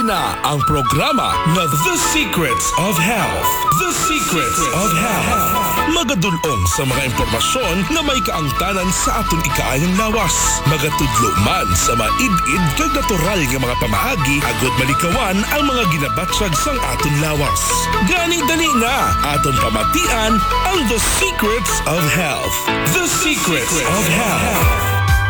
na ang programa na The Secrets of Health. The Secrets of Health. Magadulong sa mga impormasyon na may kaangtanan sa aton ikaayang lawas. Magatudlo man sa maid-id kag natural nga mga pamaagi agud malikawan ang mga ginabatsag sang aton lawas. Gani dali na aton pamatian ang The Secrets of Health. The Secrets of Health.